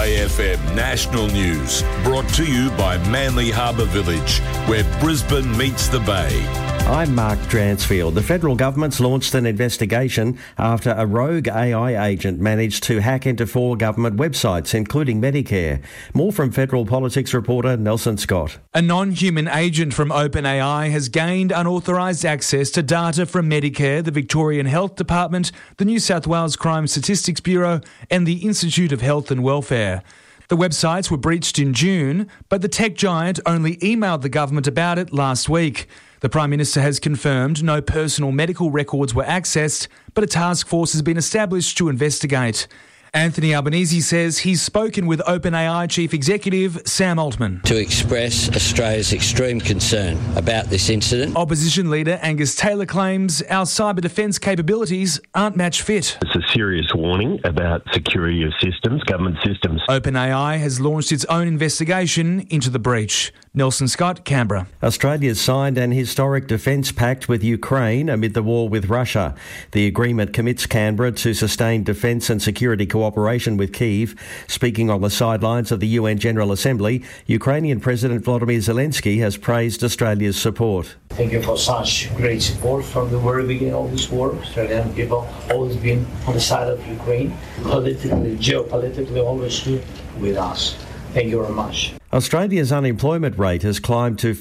SAFM National News, brought to you by Manly Harbour Village, where Brisbane meets the Bay. I'm Mark Dransfield. The federal government's launched an investigation after a rogue AI agent managed to hack into 4 government websites, including Medicare. More from federal politics reporter Nelson Scott. A non-human agent from OpenAI has gained unauthorised access to data from Medicare, the Victorian Health Department, the New South Wales Crime Statistics Bureau and the Institute of Health and Welfare. The websites were breached in June, but the tech giant only emailed the government about it last week. The Prime Minister has confirmed no personal medical records were accessed, but a task force has been established to investigate. Anthony Albanese says he's spoken with OpenAI Chief Executive Sam Altman to express Australia's extreme concern about this incident. Opposition leader Angus Taylor claims our cyber defence capabilities aren't match fit. It's a serious warning about security of systems, government systems. OpenAI has launched its own investigation into the breach. Nelson Scott, Canberra. Australia's signed an historic defence pact with Ukraine amid the war with Russia. The agreement commits Canberra to sustain defence and security cooperation with Kyiv. Speaking on the sidelines of the UN General Assembly, Ukrainian President Volodymyr Zelensky has praised Australia's support. Thank you for such great support from the very beginning of this war. Australian people always been on the side of Ukraine, politically, geopolitically, always stood with us. Thank you very much. Australia's unemployment rate has climbed to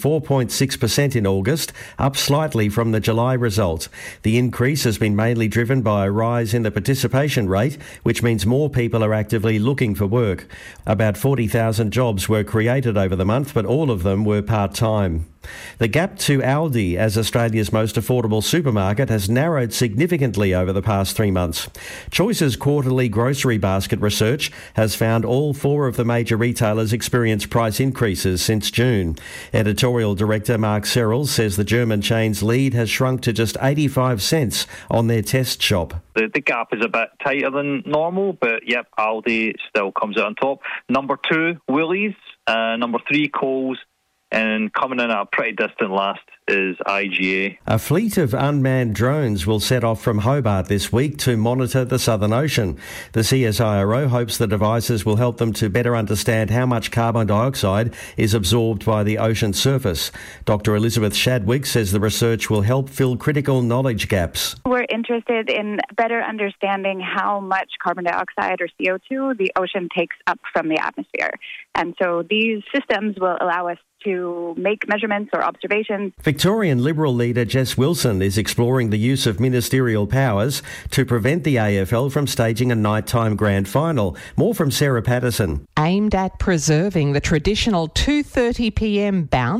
4.6% in August, up slightly from the July result. The increase has been mainly driven by a rise in the participation rate, which means more people are actively looking for work. About 40,000 jobs were created over the month, but all of them were part-time. The gap to Aldi as Australia's most affordable supermarket has narrowed significantly over the past 3 months. Choice's quarterly grocery basket research has found all 4 of the major retailers experienced price increases since June. Editorial Director Mark Serrell says the German chain's lead has shrunk to just 85 cents on their test shop. The gap is a bit tighter than normal, but yep, Aldi still comes out on top. Number 2, Woolies. Number 3, Coles. And coming in at a pretty distant last is IGA. A fleet of unmanned drones will set off from Hobart this week to monitor the Southern Ocean. The CSIRO hopes the devices will help them to better understand how much carbon dioxide is absorbed by the ocean surface. Dr. Elizabeth Shadwick says the research will help fill critical knowledge gaps. We're interested in better understanding how much carbon dioxide or CO2 the ocean takes up from the atmosphere. And so these systems will allow us to make measurements or observations. Victorian Liberal leader Jess Wilson is exploring the use of ministerial powers to prevent the AFL from staging a nighttime grand final. More from Sarah Patterson. Aimed at preserving the traditional 2:30 p.m. bounce